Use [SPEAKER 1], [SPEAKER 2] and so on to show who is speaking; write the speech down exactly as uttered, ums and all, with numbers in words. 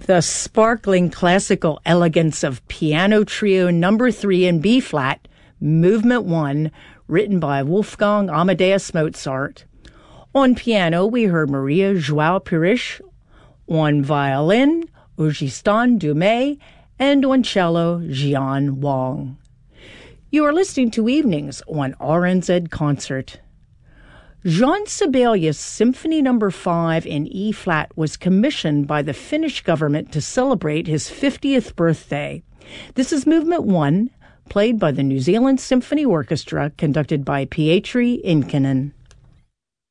[SPEAKER 1] The sparkling classical elegance of Piano Trio Number Three in B flat, Movement One, written by Wolfgang Amadeus Mozart. On piano, we heard Maria João Pires. On violin, Augustin Dumay, and on cello, Jian Wang. You are listening to Evenings on R N Z Concert. Jean Sibelius' Symphony Number Five in E-flat was commissioned by the Finnish government to celebrate his fiftieth birthday. This is Movement One, played by the New Zealand Symphony Orchestra, conducted by Pietri Inkinen.